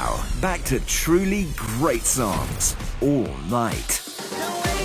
Now, back to truly great songs all night.